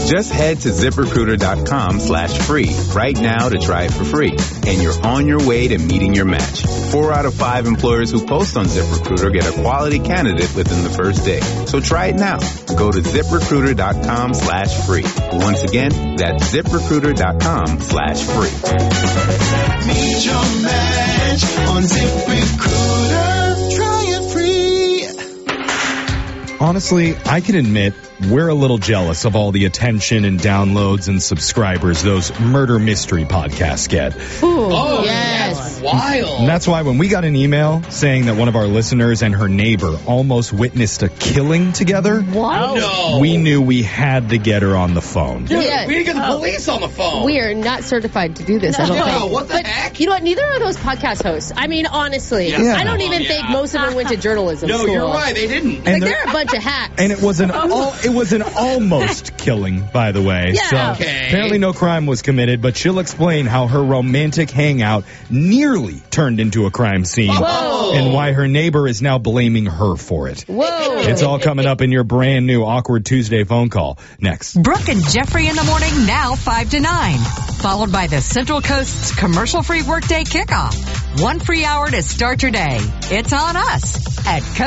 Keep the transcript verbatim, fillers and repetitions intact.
Just head to ZipRecruiter.com slash free right now to try it for free. And you're on your way to meeting your match. Four out of five employers who post on ZipRecruiter get a quality candidate within the first day. So try it now. Go to ZipRecruiter.com slash free. Once again, that's ZipRecruiter.com slash free. Meet your match on ZipRecruiter. Try it free. Honestly, I can admit we're a little jealous of all the attention and downloads and subscribers those murder mystery podcasts get. Ooh, Oh, yes. that's wild. And that's why when we got an email saying that one of our listeners and her neighbor almost witnessed a killing together, What? No. we knew we had to get her on the phone. Dude, Yeah. we didn't get the police on the phone. We are not certified to do this, I don't No, think. what the but heck? You know what? Neither are those podcast hosts. I mean, honestly, Yeah. I don't even Yeah. think most of them went to journalism No, school. you're right. They didn't. And Like, the- they're a bunch of hacks. And it was an al- it was an almost killing, by the way. Yeah. So Okay. apparently no crime was committed, but she'll explain how her romantic hangout nearly turned into a crime scene Whoa. and why her neighbor is now blaming her for it. Whoa. It's all coming up in your brand new Awkward Tuesday phone call next. Brooke and Jeffrey in the morning, now five to nine. Followed by the Central Coast's commercial-free workday kickoff. One free hour to start your day. It's on us at